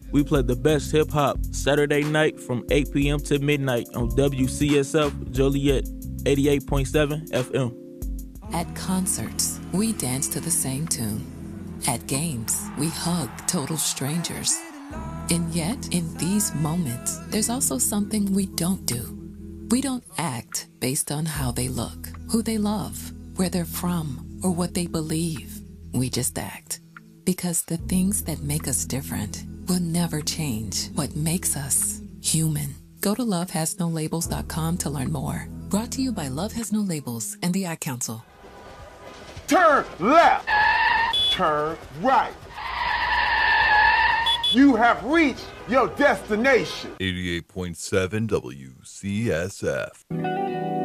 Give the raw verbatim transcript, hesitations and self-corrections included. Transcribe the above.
We play the best hip-hop Saturday night from eight p.m. to midnight on W C S F Joliet eighty-eight point seven F M. At concerts, we dance to the same tune. At games, we hug total strangers. And yet, in these moments, there's also something we don't do. We don't act based on how they look, who they love, where they're from, or what they believe. We just act. Because the things that make us different will never change what makes us human. Go to love has no labels dot com to learn more. Brought to you by Love Has No Labels and the Ad Council. Turn left. Turn right. You have reached your destination. eighty-eight point seven W C S F.